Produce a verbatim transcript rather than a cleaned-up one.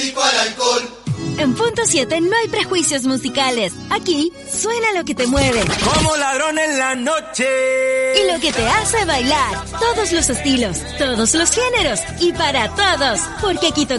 alcohólico al alcohol. En Punto siete no hay prejuicios musicales. Aquí suena lo que te mueve. Como ladrón en la noche. Y lo que te hace bailar. Todos los estilos, todos los géneros y para todos. Porque Quito